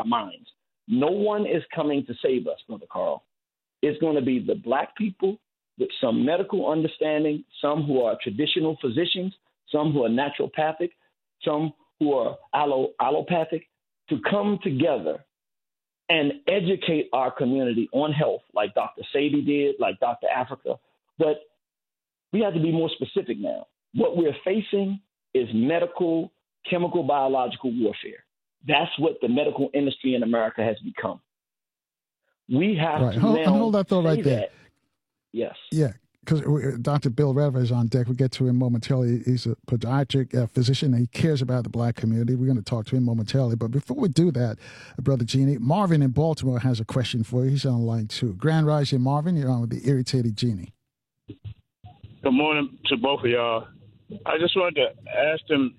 minds. No one is coming to save us, Brother Carl. It's going to be the black people with some medical understanding, some who are traditional physicians, some who are naturopathic, some who are allopathic, to come together and educate our community on health, like Dr. Sadie did, like Dr. Africa. But we have to be more specific now. What we're facing is medical, chemical, biological warfare. That's what the medical industry in America has become. We have to now hold that thought right there. That. Yes. Yeah, because Dr. Bill Reva is on deck. We'll get to him momentarily. He's a podiatric physician, and he cares about the black community. We're going to talk to him momentarily. But before we do that, Brother Genie, Marvin in Baltimore has a question for you. He's on line 2. Grand Rising, Marvin. You're on with the Irritated Genie. Good morning to both of y'all. I just wanted to ask them,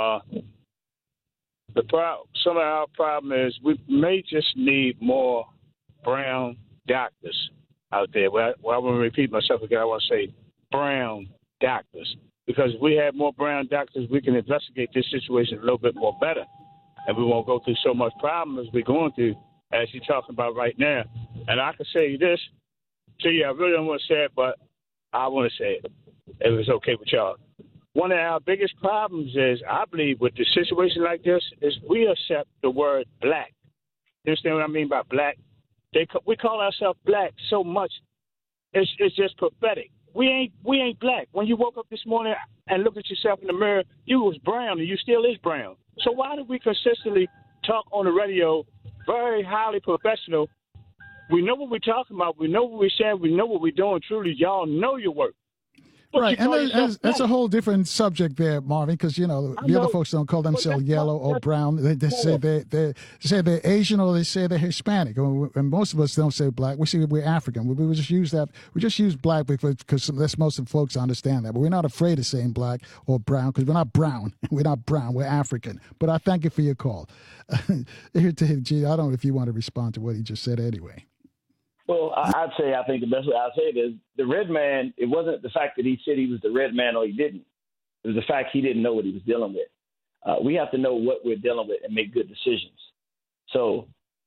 some of our problem is we may just need more brown doctors out there. Well, I want to repeat myself again. I want to say brown doctors. Because if we have more brown doctors, we can investigate this situation a little bit more better. And we won't go through so much problem as we're going through, as you're talking about right now. And I can say this to you. I really don't want to say it, but I want to say it, if it's okay with y'all. One of our biggest problems is, I believe, with the situation like this, is we accept the word black. You understand what I mean by black? We call ourselves black so much, it's just pathetic. We ain't black. When you woke up this morning and looked at yourself in the mirror, you was brown, and you still is brown. So why do we consistently talk on the radio, very highly professional? We know what we're talking about. We know what we're saying. We know what we're doing. Truly, y'all know your work. Right, and that's a whole different subject there, Marvin, because the other folks don't call themselves yellow or brown. They say they're Asian, or they say they're Hispanic, and most of us don't say black. We say we're African. We just use that. We just use black because that's most of the folks understand that. But we're not afraid of saying black or brown, because we're not brown. We're not brown. We're African. But I thank you for your call. Here to G, I don't know if you want to respond to what he just said anyway. Well, I think the best way I'd say it is the red man, it wasn't the fact that he said he was the red man or he didn't. It was the fact he didn't know what he was dealing with. We have to know what we're dealing with and make good decisions. So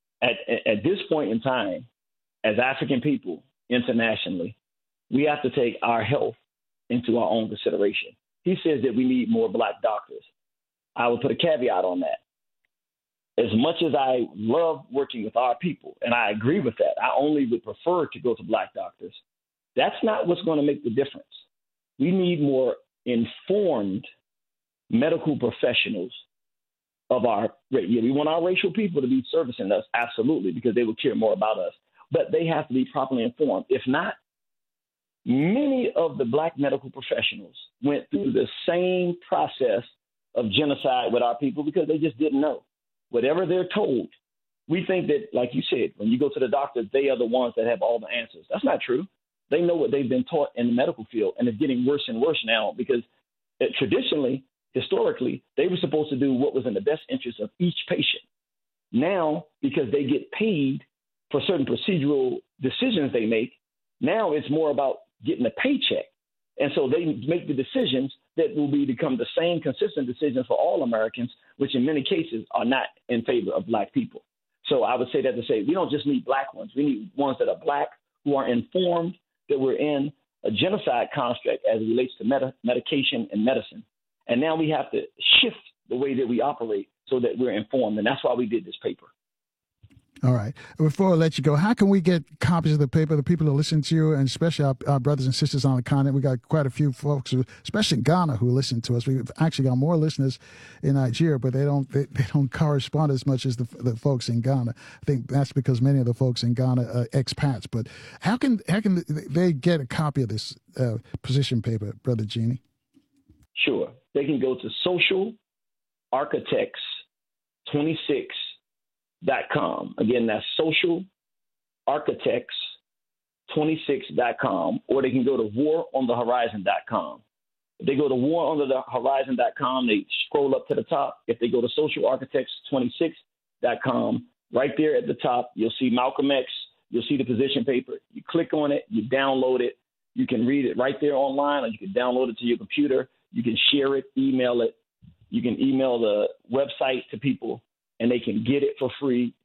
at this point in time, as African people internationally, we have to take our health into our own consideration. He says that we need more black doctors. I would put a caveat on that. As much as I love working with our people, and I agree with that, I only would prefer to go to black doctors. That's not what's going to make the difference. We need more informed medical professionals of our race. Yeah, we want our racial people to be servicing us, absolutely, because they will care more about us. But they have to be properly informed. If not, many of the black medical professionals went through the same process of genocide with our people because they just didn't know. Whatever they're told, we think that, like you said, when you go to the doctor, they are the ones that have all the answers. That's not true. They know what they've been taught in the medical field, and it's getting worse and worse now because traditionally, historically, they were supposed to do what was in the best interest of each patient. Now, because they get paid for certain procedural decisions they make, now it's more about getting a paycheck. And so they make the decisions that will become the same consistent decisions for all Americans, which in many cases are not in favor of black people. So I would say that to say we don't just need black ones. We need ones that are black, who are informed that we're in a genocide construct as it relates to medication and medicine. And now we have to shift the way that we operate so that we're informed. And that's why we did this paper. All right. Before I let you go, how can we get copies of the paper, the people who listen to you, and especially our brothers and sisters on the continent? We got quite a few folks, especially in Ghana, who listen to us. We've actually got more listeners in Nigeria, but they don't correspond as much as the folks in Ghana. I think that's because many of the folks in Ghana are expats. But how can they get a copy of this position paper, Brother Genie? Sure. They can go to Social Architects 26.com. Again, that's socialarchitects26.com, or they can go to waronthehorizon.com. If they go to waronthehorizon.com, they scroll up to the top. If they go to socialarchitects26.com, right there at the top, you'll see Malcolm X. You'll see the position paper. You click on it, you download it. You can read it right there online, or you can download it to your computer. You can share it, email it. You can email the website to people, and they can get it for free.